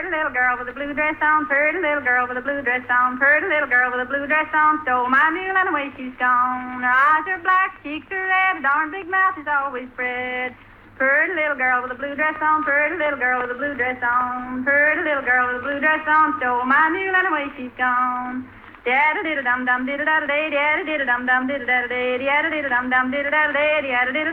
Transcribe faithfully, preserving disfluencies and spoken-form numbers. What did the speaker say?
Pretty little girl with a blue dress on, pretty little girl with a blue dress on, pretty little girl with a blue dress on, stole my mule and away she's gone. Her eyes are black, cheeks are red, a darn big mouth is always spread. Pretty little girl with a blue dress on, pretty little girl with a blue dress on, pretty little girl with a blue dress on, stole my mule and away she's gone. Dadda did a dum dum did a da da day, dadda did a dum dum did a da da day, dadda did a dum dum did a da da day, dadda did a